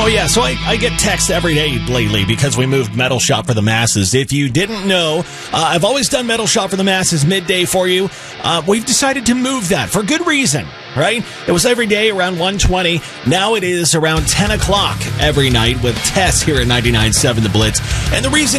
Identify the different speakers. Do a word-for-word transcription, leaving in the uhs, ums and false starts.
Speaker 1: Oh, yeah. So I, I get texts every day lately because we moved Metal Shop for the Masses. If you didn't know, uh, I've always done Metal Shop for the Masses midday for you. Uh, we've decided to move that for good reason, right? It was every day around one twenty. Now it is around ten o'clock every night with Tess here at ninety-nine point seven The Blitz. And the reason